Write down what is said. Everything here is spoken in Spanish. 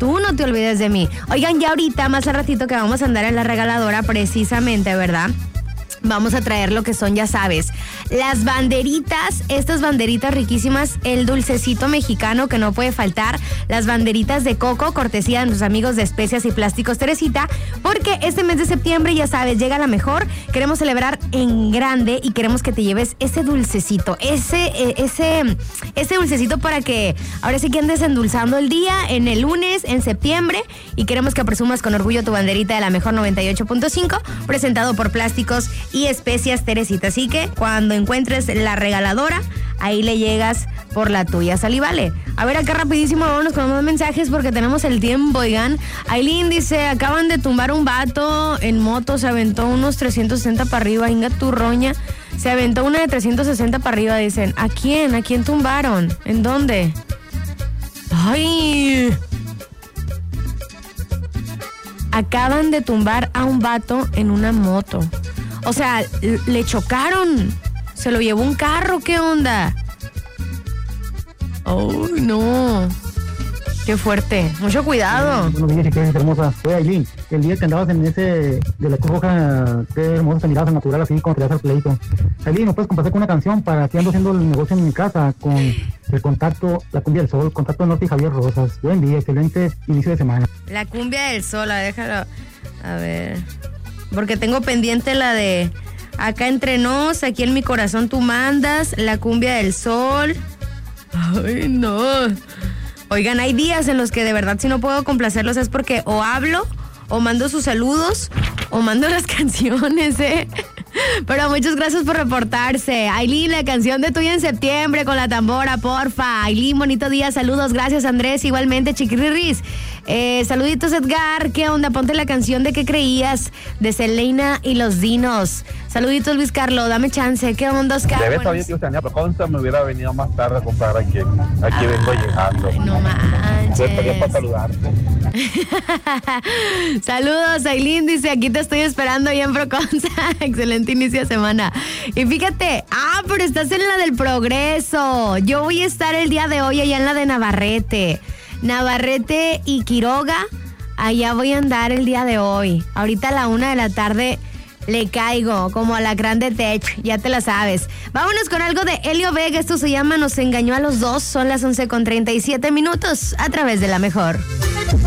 tú no te olvides de mí. Oigan, ya ahorita, más al ratito que vamos a andar en la regaladora precisamente, ¿verdad? Vamos a traer lo que son, ya sabes, las banderitas, estas banderitas riquísimas, el dulcecito mexicano que no puede faltar, las banderitas de coco, cortesía de nuestros amigos de Especias y Plásticos Teresita, porque este mes de septiembre, ya sabes, llega la mejor, queremos celebrar en grande y queremos que te lleves ese dulcecito, ese dulcecito para que ahora sí que andes endulzando el día en el lunes, en septiembre, y queremos que presumas con orgullo tu banderita de la mejor 98.5, presentado por Plásticos y Especias Teresita. Así que cuando encuentres la regaladora, ahí le llegas por la tuya. Sal y vale. A ver, acá rapidísimo, vámonos con más mensajes porque tenemos el tiempo, oigan. Aileen dice, acaban de tumbar un vato en moto, se aventó unos 360 para arriba, inga tu roña. Se aventó una de 360 para arriba, dicen. ¿A quién? ¿A quién tumbaron? ¿En dónde? ¡Ay! Acaban de tumbar a un vato en una moto. O sea, le chocaron. Se lo llevó un carro, ¿qué onda? Oh, no. Qué fuerte. Mucho cuidado. Buenos días, qué hermosa. Oye, Aileen, el día que andabas en ese de la Cruz Roja, qué hermosa te mirabas al natural, así como te das al pleito. Aileen, ¿no puedes compartir con una canción para que ando haciendo el negocio en mi casa con el contacto, la cumbia del sol, contacto norte y Javier Rosas? Buen día, excelente inicio de semana. La cumbia del sol, déjalo. A ver. Porque tengo pendiente la de Acá entre nos, aquí en mi corazón tú mandas, la cumbia del sol. Ay, no. Oigan, hay días en los que de verdad si no puedo complacerlos es porque o hablo, o mando sus saludos, o mando las canciones, Pero muchas gracias por reportarse. Aileen, la canción de Tuya en septiembre con la tambora, porfa. Aileen, bonito día, saludos, gracias Andrés, igualmente chiquirris. Saluditos Edgar, ¿qué onda? Ponte la canción de ¿Qué creías? De Selena y los Dinos. Saluditos Luis Carlos, dame chance, ¿qué onda Oscar? De vez todavía tenía preconza, me hubiera venido más tarde a comprar aquí vengo llegando. Ay, no manches. Para saludarte. Saludos, Aileen dice, aquí te estoy esperando ahí en Proconza. Excelente inicio de semana. Y fíjate, pero estás en la del Progreso. Yo voy a estar el día de hoy allá en la de Navarrete y Quiroga. Allá voy a andar el día de hoy. Ahorita a la 1:00 p.m. le caigo como a la grande Tech, ya te la sabes. Vámonos con algo de Elio Vega, esto se llama Nos engañó a los dos. Son las 11:37 a través de La Mejor.